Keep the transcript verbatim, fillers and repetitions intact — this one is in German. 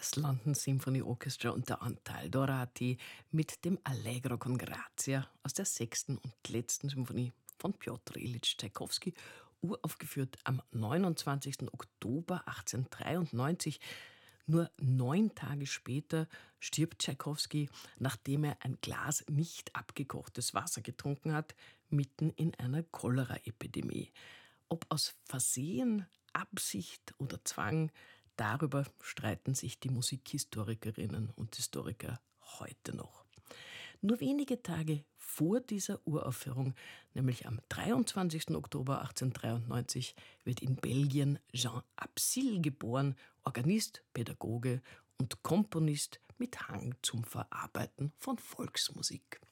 Das London Symphony Orchestra unter Antal Dorati mit dem Allegro con Grazia aus der sechsten und letzten Symphonie von Pjotr Ilyitsch Tschaikowski, uraufgeführt am neunundzwanzigsten Oktober achtzehnhundertdreiundneunzig. Nur neun Tage später stirbt Tschaikowski, nachdem er ein Glas nicht abgekochtes Wasser getrunken hat, mitten in einer Cholera-Epidemie. Ob aus Versehen, Absicht oder Zwang, darüber streiten sich die Musikhistorikerinnen und Historiker heute noch. Nur wenige Tage vor dieser Uraufführung, nämlich am dreiundzwanzigsten Oktober achtzehnhundertdreiundneunzig, wird in Belgien Jean Absil geboren, Organist, Pädagoge und Komponist mit Hang zum Verarbeiten von Volksmusik.